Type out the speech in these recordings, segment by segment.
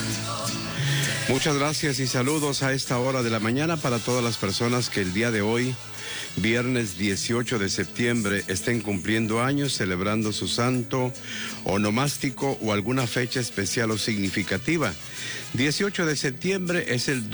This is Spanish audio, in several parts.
Muchas gracias y saludos a esta hora de la mañana para todas las personas que el día de hoy, viernes 18 de septiembre, estén cumpliendo años, celebrando su santo, onomástico o alguna fecha especial o significativa. 18 de septiembre es el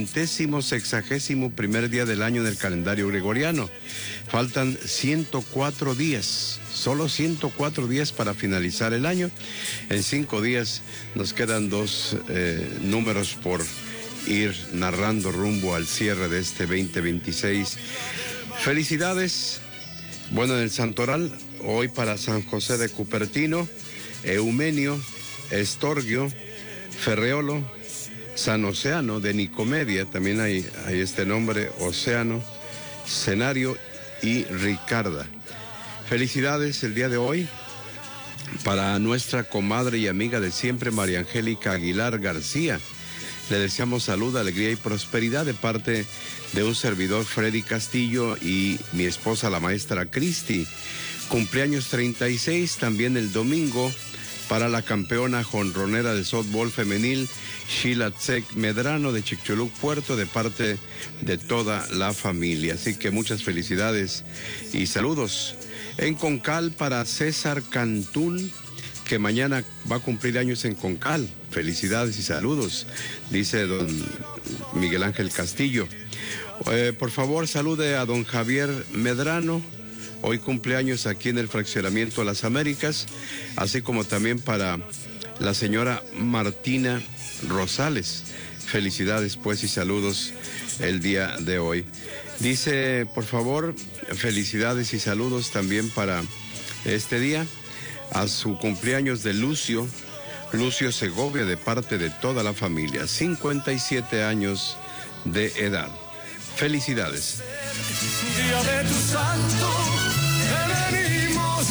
261º día del año del calendario gregoriano. Faltan 104 días, solo 104 días para finalizar el año. En 5 días nos quedan dos números por ir narrando rumbo al cierre de este 2026. Felicidades. Bueno, en el santoral, hoy para San José de Cupertino, Eumenio, Estorgio, Ferreolo, San Oceano de Nicomedia, también hay este nombre, Océano, Cenario y Ricarda. Felicidades el día de hoy para nuestra comadre y amiga de siempre, María Angélica Aguilar García. Le deseamos salud, alegría y prosperidad de parte de un servidor, Freddy Castillo, y mi esposa, la maestra Cristi. Cumpleaños 36, también el domingo, para la campeona jonronera de softball femenil, Sheila Tzek Medrano de Chicxulub, Puerto, de parte de toda la familia. Así que muchas felicidades y saludos. En Concal para César Cantún, que mañana va a cumplir años en Concal. Felicidades y saludos, dice don Miguel Ángel Castillo. Por favor, salude a don Javier Medrano, hoy cumpleaños aquí en el fraccionamiento Las Américas, así como también para la señora Martina Rosales. Felicidades pues y saludos el día de hoy. Dice, por favor, felicidades y saludos también para este día a su cumpleaños de Lucio Segovia, de parte de toda la familia, 57 años de edad. Felicidades. Día de tu santo, te venimos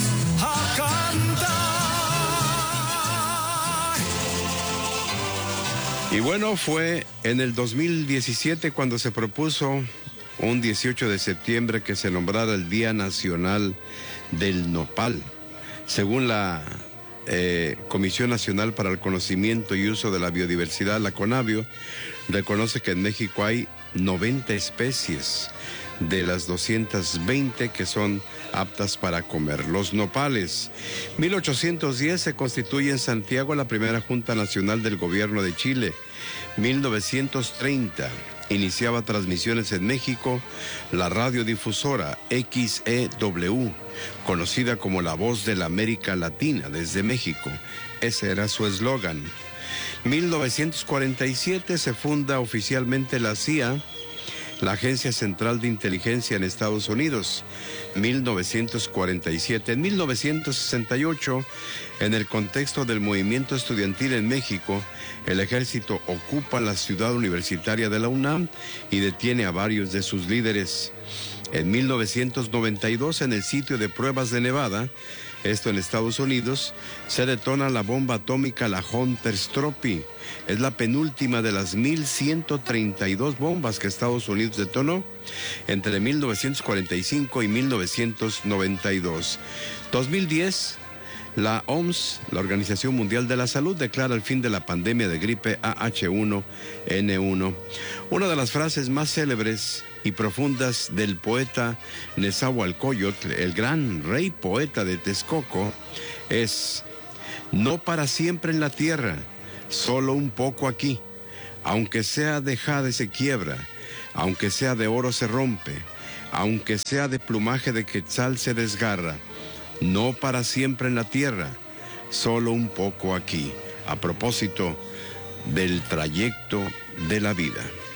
a cantar. Y bueno, fue en el 2017 cuando se propuso un 18 de septiembre que se nombrara el Día Nacional del Nopal. Según la Comisión Nacional para el Conocimiento y Uso de la Biodiversidad, la CONABIO, reconoce que en México hay 90 especies de las 220 que son aptas para comer. Los nopales. 1810 se constituye en Santiago la primera Junta Nacional del Gobierno de Chile. 1930 iniciaba transmisiones en México la radiodifusora XEW, conocida como la Voz de la América Latina desde México. Ese era su eslogan. 1947 se funda oficialmente la CIA, la Agencia Central de Inteligencia en Estados Unidos. 1947. En 1968, en el contexto del movimiento estudiantil en México, el ejército ocupa la ciudad universitaria de la UNAM y detiene a varios de sus líderes. En 1992, en el sitio de pruebas de Nevada, esto en Estados Unidos, se detona la bomba atómica, la Hunter Stropy. Es la penúltima de las 1.132 bombas que Estados Unidos detonó entre 1945 y 1992. 2010, la OMS, la Organización Mundial de la Salud, declara el fin de la pandemia de gripe AH1N1. Una de las frases más célebres y profundas del poeta Nezahualcóyotl, el gran rey poeta de Texcoco, es: no para siempre en la tierra, solo un poco aquí. Aunque sea de jade se quiebra, aunque sea de oro se rompe, aunque sea de plumaje de quetzal se desgarra. No para siempre en la tierra, solo un poco aquí. A propósito del trayecto de la vida.